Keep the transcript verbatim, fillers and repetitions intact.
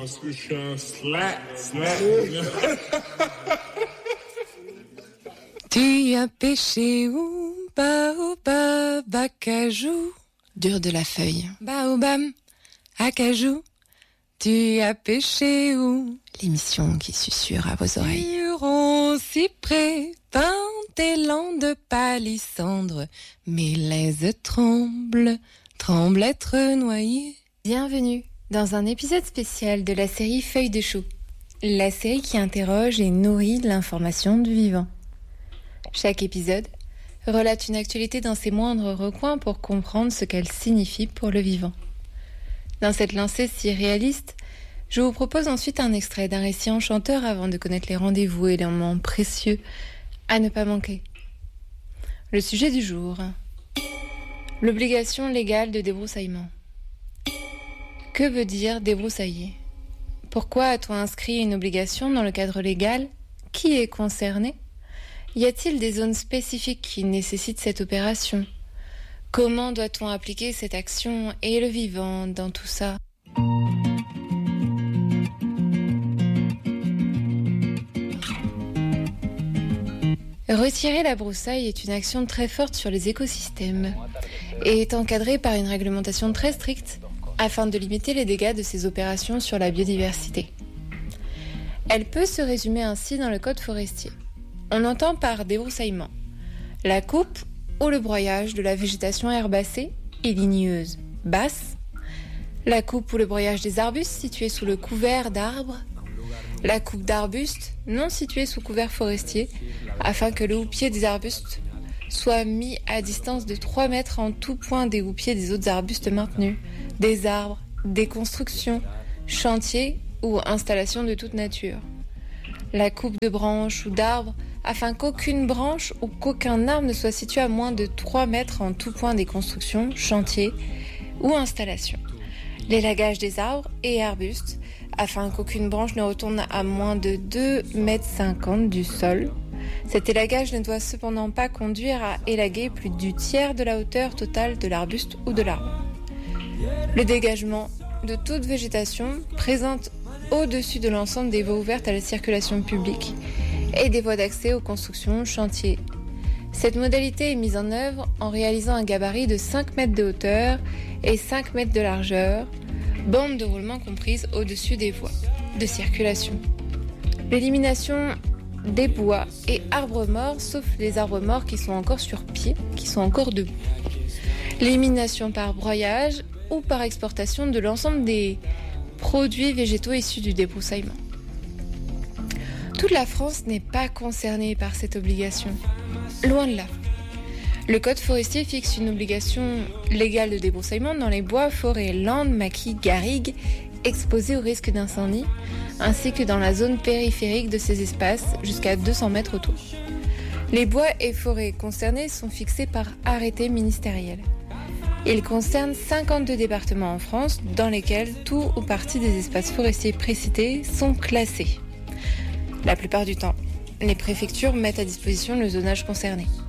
parce que je suis un slack, slack. Tu as pêché où? Baobab, acajou. Dur de la feuille. Baobab, acajou. Tu as pêché où? L'émission qui susurre à vos oreilles. Huron, cyprès, pin, élan de palissandre. Mes laises tremblent, tremblent être noyées. Bienvenue dans un épisode spécial de la série Feuilles de chou. La série qui interroge et nourrit l'information du vivant. Chaque épisode relate une actualité dans ses moindres recoins pour comprendre ce qu'elle signifie pour le vivant. Dans cette lancée si réaliste, je vous propose ensuite un extrait d'un récit enchanteur avant de connaître les rendez-vous et les moments précieux à ne pas manquer. Le sujet du jour, l'obligation légale de débroussaillement. Que veut dire débroussailler? Pourquoi a-t-on inscrit une obligation dans le cadre légal? Qui est concerné? Y a-t-il des zones spécifiques qui nécessitent cette opération? Comment doit-on appliquer cette action et le vivant dans tout ça? Retirer la broussaille est une action très forte sur les écosystèmes et est encadrée par une réglementation très stricte afin de limiter les dégâts de ces opérations sur la biodiversité. Elle peut se résumer ainsi dans le code forestier. On entend par débroussaillement la coupe ou le broyage de la végétation herbacée et ligneuse basse, la coupe ou le broyage des arbustes situés sous le couvert d'arbres, la coupe d'arbustes non situés sous couvert forestier afin que le houppier des arbustes soit mis à distance de trois mètres en tout point des houppiers des autres arbustes maintenus, des arbres, des constructions, chantiers ou installations de toute nature. La coupe de branches ou d'arbres afin qu'aucune branche ou qu'aucun arbre ne soit situé à moins de trois mètres en tout point des constructions, chantiers ou installations. L'élagage des arbres et arbustes afin qu'aucune branche ne retourne à moins de deux mètres cinquante du sol. Cet élagage ne doit cependant pas conduire à élaguer plus du tiers de la hauteur totale de l'arbuste ou de l'arbre. Le dégagement de toute végétation présente au-dessus de l'ensemble des voies ouvertes à la circulation publique et des voies d'accès aux constructions, chantiers. Cette modalité est mise en œuvre en réalisant un gabarit de cinq mètres de hauteur et cinq mètres de largeur, bande de roulement comprise au-dessus des voies de circulation. L'élimination des bois et arbres morts, sauf les arbres morts qui sont encore sur pied, qui sont encore debout. L'élimination par broyage ou par exportation de l'ensemble des produits végétaux issus du débroussaillement. Toute la France n'est pas concernée par cette obligation. Loin de là. Le code forestier fixe une obligation légale de débroussaillement dans les bois, forêts, landes, maquis, garrigues exposés au risque d'incendie, ainsi que dans la zone périphérique de ces espaces jusqu'à deux cents mètres autour. Les bois et forêts concernés sont fixés par arrêté ministériel. Ils concernent cinquante-deux départements en France dans lesquels tout ou partie des espaces forestiers précités sont classés. La plupart du temps, les préfectures mettent à disposition le zonage concerné.